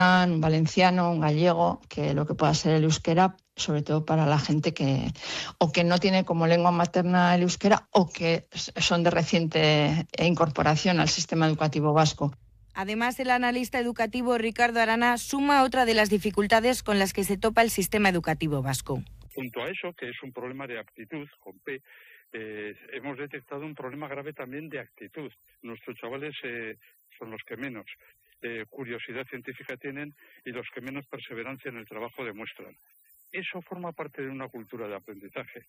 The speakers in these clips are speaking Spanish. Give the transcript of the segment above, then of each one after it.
un valenciano, un gallego, que lo que pueda ser el euskera, sobre todo para la gente que o que no tiene como lengua materna el euskera o que son de reciente incorporación al sistema educativo vasco. Además, el analista educativo Ricardo Arana suma otra de las dificultades con las que se topa el sistema educativo vasco. Junto a eso, que es un problema de actitud, con P, hemos detectado un problema grave también de actitud. Nuestros chavales son los que menos curiosidad científica tienen y los que menos perseverancia en el trabajo demuestran. Eso forma parte de una cultura de aprendizaje.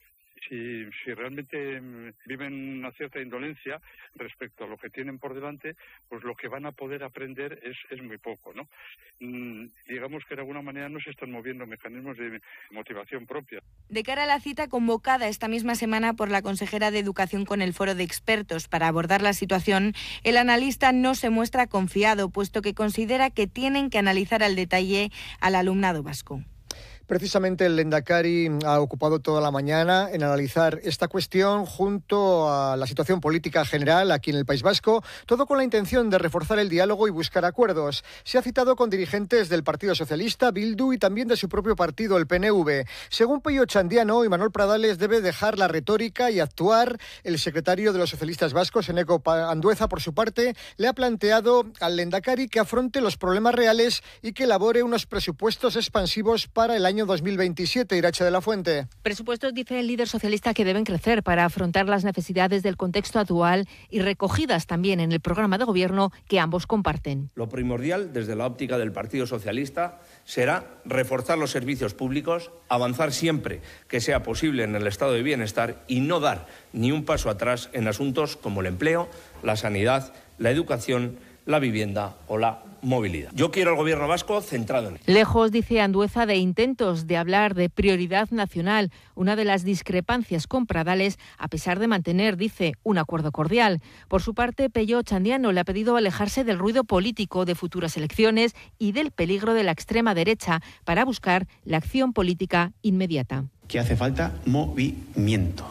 Si realmente viven una cierta indolencia respecto a lo que tienen por delante, pues lo que van a poder aprender es muy poco, ¿no? Digamos que de alguna manera no se están moviendo mecanismos de motivación propia. De cara a la cita convocada esta misma semana por la consejera de Educación con el foro de expertos para abordar la situación, el analista no se muestra confiado, puesto que considera que tienen que analizar al detalle al alumnado vasco. Precisamente el Lehendakari ha ocupado toda la mañana en analizar esta cuestión junto a la situación política general aquí en el País Vasco, todo con la intención de reforzar el diálogo y buscar acuerdos. Se ha citado con dirigentes del Partido Socialista, Bildu y también de su propio partido, el PNV. Según Pello Chandiano y Manuel Pradales, debe dejar la retórica y actuar. El secretario de los socialistas vascos, Eneko Andueza, por su parte, le ha planteado al Lehendakari que afronte los problemas reales y que elabore unos presupuestos expansivos para el año 2027, Irache de la Fuente. Presupuestos, dice el líder socialista, que deben crecer para afrontar las necesidades del contexto actual y recogidas también en el programa de gobierno que ambos comparten. Lo primordial, desde la óptica del Partido Socialista, será reforzar los servicios públicos, avanzar siempre que sea posible en el estado de bienestar y no dar ni un paso atrás en asuntos como el empleo, la sanidad, la educación, la vivienda o la movilidad. Yo quiero al gobierno vasco centrado en ello. Lejos, dice Andueza, de intentos de hablar de prioridad nacional, una de las discrepancias con Pradales, a pesar de mantener, dice, un acuerdo cordial. Por su parte, Pello Chandiano le ha pedido alejarse del ruido político de futuras elecciones y del peligro de la extrema derecha para buscar la acción política inmediata. Que hace falta movimiento.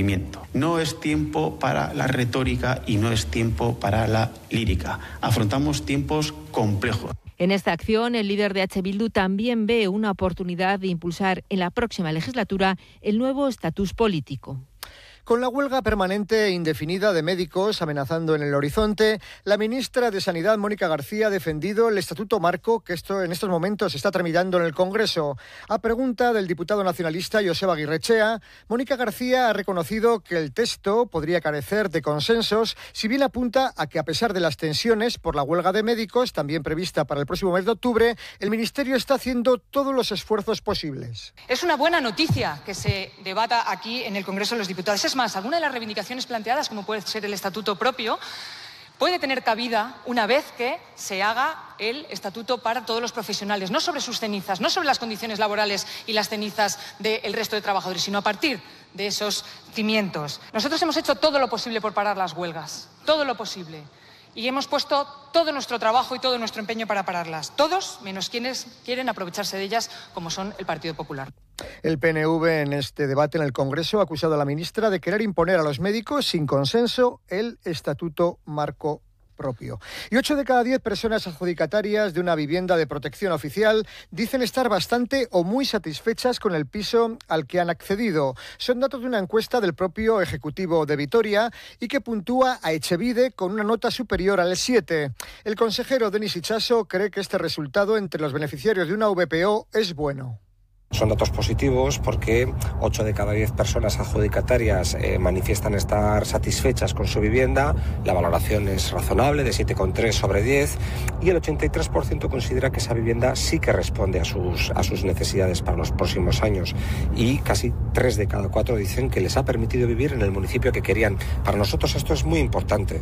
No es tiempo para la retórica y no es tiempo para la lírica. Afrontamos tiempos complejos. En esta acción, el líder de H. Bildu también ve una oportunidad de impulsar en la próxima legislatura el nuevo estatus político. Con la huelga permanente e indefinida de médicos amenazando en el horizonte, la ministra de Sanidad, Mónica García, ha defendido el Estatuto Marco, que en estos momentos se está tramitando en el Congreso. A pregunta del diputado nacionalista Joseba Aguirrechea, Mónica García ha reconocido que el texto podría carecer de consensos, si bien apunta a que, a pesar de las tensiones por la huelga de médicos, también prevista para el próximo mes de octubre, el Ministerio está haciendo todos los esfuerzos posibles. Es una buena noticia que se debata aquí en el Congreso de los Diputados. Es más, alguna de las reivindicaciones planteadas, como puede ser el estatuto propio, puede tener cabida una vez que se haga el estatuto para todos los profesionales, no sobre sus cenizas, no sobre las condiciones laborales y las cenizas del resto de trabajadores, sino a partir de esos cimientos. Nosotros hemos hecho todo lo posible por parar las huelgas, todo lo posible. Y hemos puesto todo nuestro trabajo y todo nuestro empeño para pararlas. Todos, menos quienes quieren aprovecharse de ellas, como son el Partido Popular. El PNV en este debate en el Congreso ha acusado a la ministra de querer imponer a los médicos sin consenso el Estatuto Marco propio. Y 8 de cada 10 personas adjudicatarias de una vivienda de protección oficial dicen estar bastante o muy satisfechas con el piso al que han accedido. Son datos de una encuesta del propio Ejecutivo de Vitoria y que puntúa a Etxebide con una nota superior al 7. El consejero Denis Itxaso cree que este resultado entre los beneficiarios de una VPO es bueno. Son datos positivos porque 8 de cada 10 personas adjudicatarias manifiestan estar satisfechas con su vivienda, la valoración es razonable, de 7,3 sobre 10, y el 83% considera que esa vivienda sí que responde a sus necesidades para los próximos años, y casi 3 de cada 4 dicen que les ha permitido vivir en el municipio que querían. Para nosotros esto es muy importante.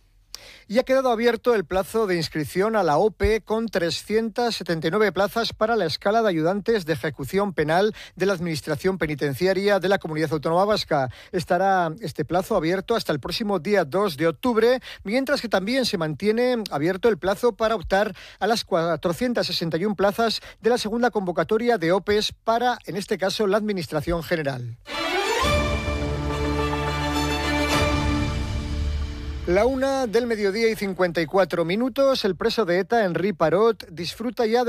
Y ha quedado abierto el plazo de inscripción a la OPE con 379 plazas para la escala de ayudantes de ejecución penal de la Administración Penitenciaria de la Comunidad Autónoma Vasca. Estará este plazo abierto hasta el próximo día 2 de octubre, mientras que también se mantiene abierto el plazo para optar a las 461 plazas de la segunda convocatoria de OPEs para, en este caso, la Administración General. La 1 del mediodía y 54 minutos, el preso de ETA, Henri Parot, disfruta ya de